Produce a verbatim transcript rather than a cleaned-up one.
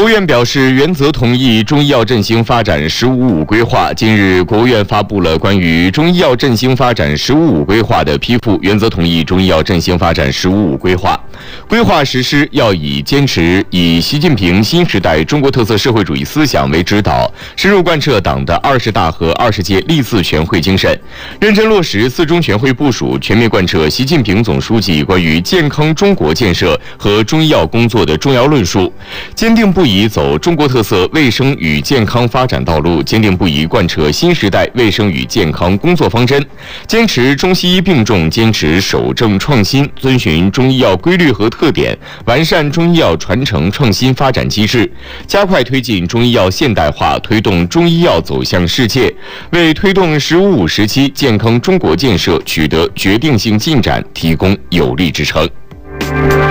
国务院表示，原则同意中医药振兴发展“十五五”规划。近日，国务院发布了关于中医药振兴发展“十五五”规划的批复，原则同意中医药振兴发展“十五五”规划。规划实施要以坚持以习近平新时代中国特色社会主义思想为指导，深入贯彻党的二十大和二十届历次全会精神，认真落实四中全会部署，全面贯彻习近平总书记关于健康中国建设和中医药工作的重要论述，坚定不移走中国特色卫生与健康发展道路，坚定不移贯彻新时代卫生与健康工作方针，坚持中西医并重，坚持守正创新，遵循中医药规律和特点，完善中医药传承创新发展机制，加快推进中医药现代化，推动中医药走向世界，为推动“十五五”时期健康中国建设取得决定性进展提供有力支撑。